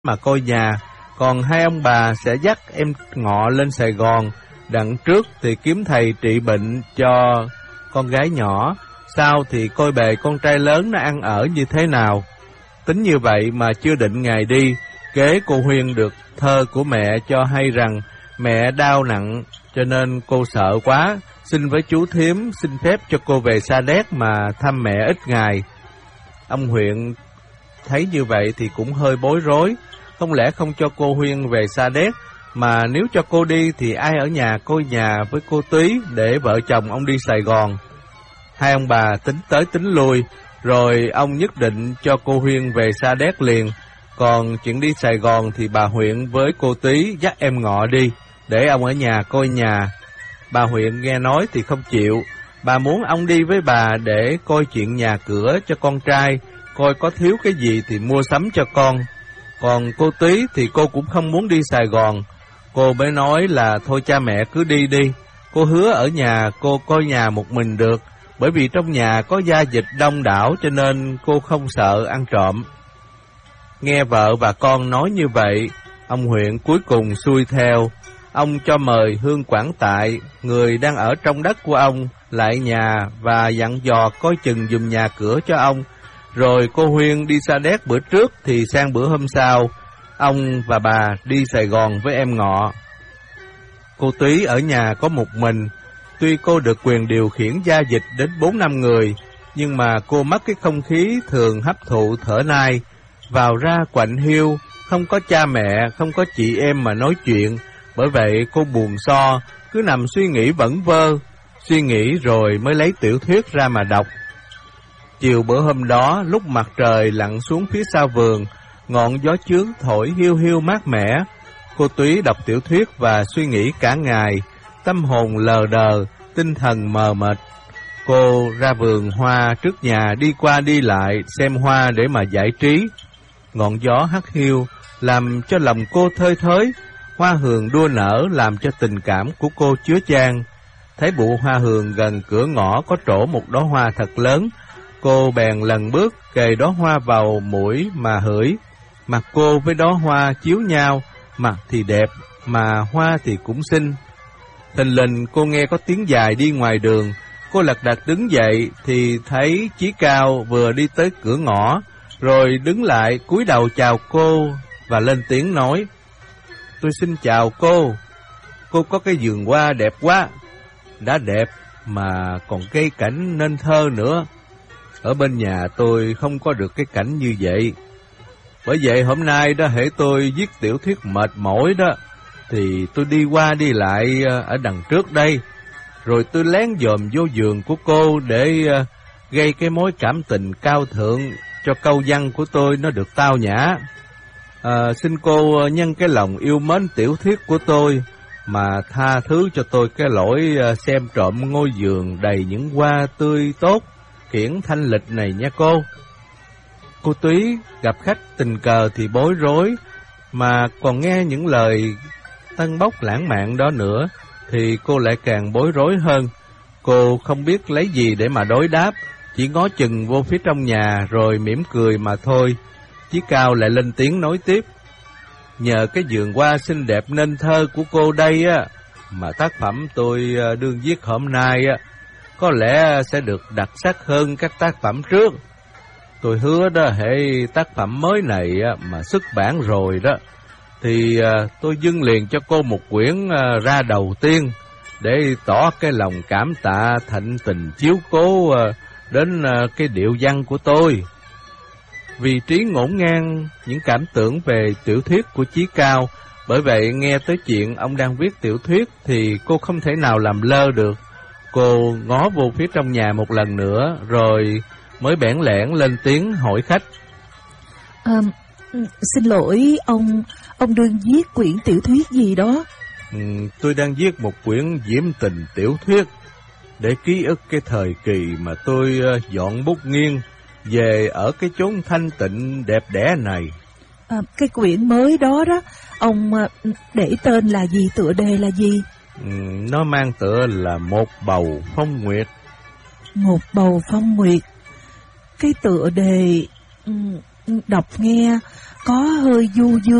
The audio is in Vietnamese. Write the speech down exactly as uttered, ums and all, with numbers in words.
mà coi nhà, còn hai ông bà sẽ dắt em Ngọ lên Sài Gòn. Đặng trước thì kiếm thầy trị bệnh cho con gái nhỏ, sau thì coi bề con trai lớn nó ăn ở như thế nào. Tính như vậy mà chưa định ngày đi, kế cô Huyên được thơ của mẹ cho hay rằng mẹ đau nặng, cho nên cô sợ quá, xin với chú thím xin phép cho cô về Sa Đéc mà thăm mẹ ít ngày. Ông huyện thấy như vậy thì cũng hơi bối rối, không lẽ không cho cô Huyên về Sa Đéc, mà nếu cho cô đi thì ai ở nhà coi nhà với cô Túy để vợ chồng ông đi Sài Gòn. Hai ông bà tính tới tính lui, rồi ông nhất định cho cô Huyên về Sa Đéc liền, còn chuyện đi Sài Gòn thì bà Huyện với cô Túy dắt em Ngọ đi, để ông ở nhà coi nhà. Bà Huyện nghe nói thì không chịu, bà muốn ông đi với bà để coi chuyện nhà cửa cho con trai, coi có thiếu cái gì thì mua sắm cho con. Còn cô Túy thì cô cũng không muốn đi Sài Gòn, cô mới nói là thôi cha mẹ cứ đi đi, cô hứa ở nhà cô coi nhà một mình được, bởi vì trong nhà có gia dịch đông đảo cho nên cô không sợ ăn trộm. Nghe vợ và con nói như vậy, ông huyện cuối cùng xuôi theo. Ông cho mời Hương Quảng Tại, người đang ở trong đất của ông, lại nhà và dặn dò coi chừng giùm nhà cửa cho ông. Rồi cô Huyên đi Sa Đéc bữa trước thì sang bữa hôm sau, ông và bà đi Sài Gòn với em Ngọ. Cô Túy ở nhà có một mình, tuy cô được quyền điều khiển gia dịch đến bốn năm người, nhưng mà cô mất cái không khí thường hấp thụ thở nai, vào ra quạnh hiu, không có cha mẹ, không có chị em mà nói chuyện, bởi vậy cô buồn so, cứ nằm suy nghĩ vẩn vơ, suy nghĩ rồi mới lấy tiểu thuyết ra mà đọc. Chiều bữa hôm đó, lúc mặt trời lặn xuống phía sau vườn, ngọn gió chướng thổi hiu hiu mát mẻ, cô Túy đọc tiểu thuyết và suy nghĩ cả ngày, tâm hồn lờ đờ, tinh thần mờ mịt. Cô ra vườn hoa trước nhà đi qua đi lại xem hoa để mà giải trí. Ngọn gió hắt hiu làm cho lòng cô thơi thới, hoa hường đua nở làm cho tình cảm của cô chứa chan. Thấy bụ hoa hường gần cửa ngõ có trổ một đóa hoa thật lớn, cô bèn lần bước kề đóa hoa vào mũi mà hửi. Mặt cô với đóa hoa chiếu nhau, mặt thì đẹp mà hoa thì cũng xinh. Thình lình cô nghe có tiếng dài đi ngoài đường, cô lật đật đứng dậy thì thấy Chí Cao vừa đi tới cửa ngõ, rồi đứng lại cúi đầu chào cô và lên tiếng nói: "Tôi xin chào cô, cô có cái vườn hoa đẹp quá, đã đẹp mà còn cây cảnh nên thơ nữa. Ở bên nhà tôi không có được cái cảnh như vậy. Bởi vậy hôm nay đó hễ tôi viết tiểu thuyết mệt mỏi đó, thì tôi đi qua đi lại ở đằng trước đây, rồi tôi lén dòm vô vườn của cô để gây cái mối cảm tình cao thượng cho câu văn của tôi nó được tao nhã. À, xin cô nhân cái lòng yêu mến tiểu thuyết của tôi mà tha thứ cho tôi cái lỗi xem trộm ngôi vườn đầy những hoa tươi tốt, kiển thanh lịch này nha cô." Cô Túy gặp khách tình cờ thì bối rối, mà còn nghe những lời tân bốc lãng mạn đó nữa thì cô lại càng bối rối hơn. Cô không biết lấy gì để mà đối đáp, chỉ ngó chừng vô phía trong nhà rồi mỉm cười mà thôi. Chí Cao lại lên tiếng nói tiếp: "Nhờ cái vườn hoa xinh đẹp nên thơ của cô đây á, mà tác phẩm tôi đương viết hôm nay á, có lẽ sẽ được đặc sắc hơn các tác phẩm trước. Tôi hứa đó, hễ tác phẩm mới này á, mà xuất bản rồi đó, thì tôi dâng liền cho cô một quyển ra đầu tiên, để tỏ cái lòng cảm tạ thịnh tình chiếu cố đến cái điệu văn của tôi." Vì trí ngổn ngang những cảm tưởng về tiểu thuyết của Chí Cao, bởi vậy nghe tới chuyện ông đang viết tiểu thuyết thì cô không thể nào làm lơ được. Cô ngó vô phía trong nhà một lần nữa, rồi mới bẽn lẽn lên tiếng hỏi khách: à, "Xin lỗi ông, ông đương viết quyển tiểu thuyết gì đó?" Ừ, tôi đang viết một quyển diễm tình tiểu thuyết, để ký ức cái thời kỳ mà tôi uh, dọn bút nghiêng về ở cái chốn thanh tịnh đẹp đẽ này. À, cái quyển mới đó đó, ông uh, để tên là gì, tựa đề là gì? Ừ, nó mang tựa là Một Bầu Phong Nguyệt. Một Bầu Phong Nguyệt. Cái tựa đề um, đọc nghe có hơi du dương.